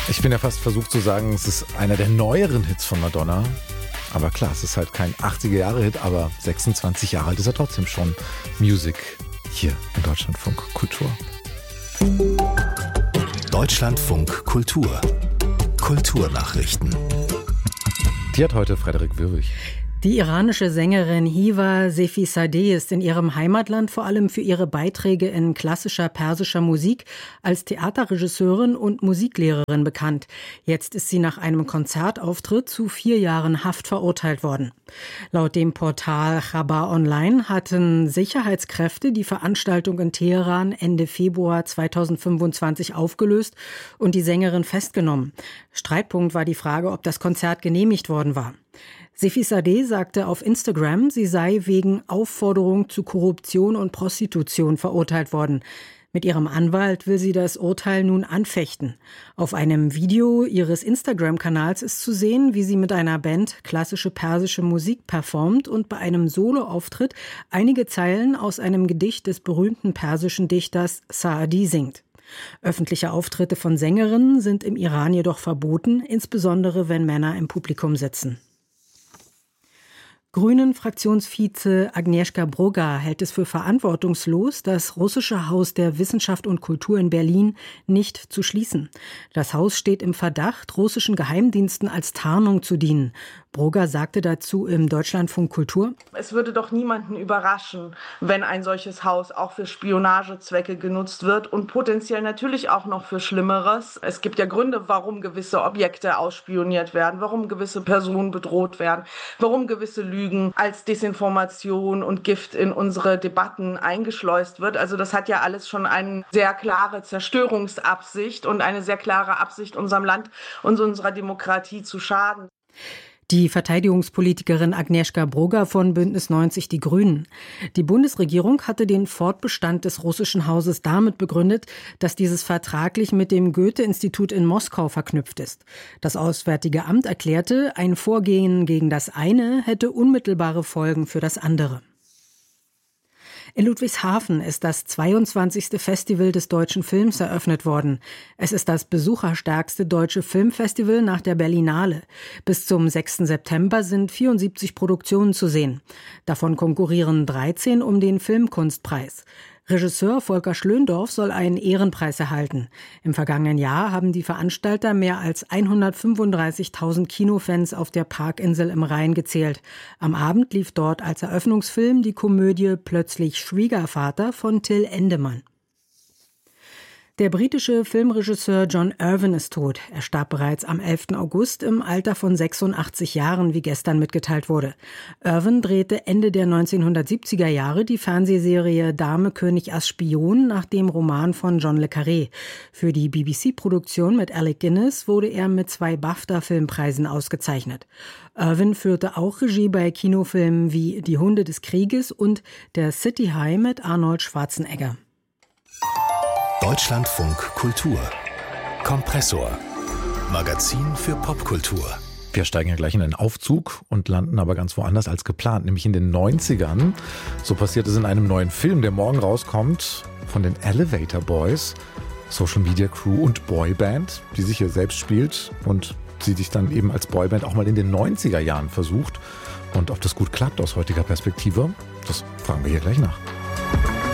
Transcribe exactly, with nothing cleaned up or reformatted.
Ich bin ja fast versucht zu sagen, es ist einer der neueren Hits von Madonna. Aber klar, es ist halt kein achtziger-Jahre-Hit, aber sechsundzwanzig Jahre alt ist er trotzdem schon. Music hier in Deutschlandfunk Kultur. Deutschlandfunk Kultur. Kulturnachrichten. Die hat heute Frederik Wirwig. Die iranische Sängerin Hiva Sefizadeh ist in ihrem Heimatland vor allem für ihre Beiträge in klassischer persischer Musik als Theaterregisseurin und Musiklehrerin bekannt. Jetzt ist sie nach einem Konzertauftritt zu vier Jahren Haft verurteilt worden. Laut dem Portal Khabar Online hatten Sicherheitskräfte die Veranstaltung in Teheran Ende Februar zweitausendfünfundzwanzig aufgelöst und die Sängerin festgenommen. Streitpunkt war die Frage, ob das Konzert genehmigt worden war. Sefizadeh sagte auf Instagram, sie sei wegen Aufforderung zu Korruption und Prostitution verurteilt worden. Mit ihrem Anwalt will sie das Urteil nun anfechten. Auf einem Video ihres Instagram-Kanals ist zu sehen, wie sie mit einer Band klassische persische Musik performt und bei einem Soloauftritt einige Zeilen aus einem Gedicht des berühmten persischen Dichters Saadi singt. Öffentliche Auftritte von Sängerinnen sind im Iran jedoch verboten, insbesondere wenn Männer im Publikum sitzen. Grünen-Fraktionsvize Agnieszka Broga hält es für verantwortungslos, das russische Haus der Wissenschaft und Kultur in Berlin nicht zu schließen. Das Haus steht im Verdacht, russischen Geheimdiensten als Tarnung zu dienen. Broga sagte dazu im Deutschlandfunk Kultur: Es würde doch niemanden überraschen, wenn ein solches Haus auch für Spionagezwecke genutzt wird und potenziell natürlich auch noch für Schlimmeres. Es gibt ja Gründe, warum gewisse Objekte ausspioniert werden, warum gewisse Personen bedroht werden, warum gewisse Lügen als Desinformation und Gift in unsere Debatten eingeschleust wird. Also das hat ja alles schon eine sehr klare Zerstörungsabsicht und eine sehr klare Absicht, unserem Land und unserer Demokratie zu schaden. Die Verteidigungspolitikerin Agnieszka Broga von Bündnis neunzig Die Grünen. Die Bundesregierung hatte den Fortbestand des russischen Hauses damit begründet, dass dieses vertraglich mit dem Goethe-Institut in Moskau verknüpft ist. Das Auswärtige Amt erklärte, ein Vorgehen gegen das eine hätte unmittelbare Folgen für das andere. In Ludwigshafen ist das zweiundzwanzigste Festival des deutschen Films eröffnet worden. Es ist das besucherstärkste deutsche Filmfestival nach der Berlinale. Bis zum sechsten September sind vierundsiebzig Produktionen zu sehen. Davon konkurrieren dreizehn um den Filmkunstpreis. Regisseur Volker Schlöndorff soll einen Ehrenpreis erhalten. Im vergangenen Jahr haben die Veranstalter mehr als hundertfünfunddreißigtausend Kinofans auf der Parkinsel im Rhein gezählt. Am Abend lief dort als Eröffnungsfilm die Komödie Plötzlich Schwiegervater von Till Endemann. Der britische Filmregisseur John Irwin ist tot. Er starb bereits am elften August im Alter von sechsundachtzig Jahren, wie gestern mitgeteilt wurde. Irwin drehte Ende der neunzehnhundertsiebziger Jahre die Fernsehserie Dame, König, Ass, Spion nach dem Roman von John le Carré. Für die B B C-Produktion mit Alec Guinness wurde er mit zwei BAFTA-Filmpreisen ausgezeichnet. Irwin führte auch Regie bei Kinofilmen wie Die Hunde des Krieges und Der City High mit Arnold Schwarzenegger. Deutschlandfunk Kultur. Kompressor. Magazin für Popkultur. Wir steigen ja gleich in einen Aufzug und landen aber ganz woanders als geplant, nämlich in den neunzigern. So passiert es in einem neuen Film, der morgen rauskommt, von den Elevator Boys, Social Media Crew und Boyband, die sich hier selbst spielt und sie sich dann eben als Boyband auch mal in den neunziger Jahren versucht. Und ob das gut klappt aus heutiger Perspektive, das fragen wir hier gleich nach.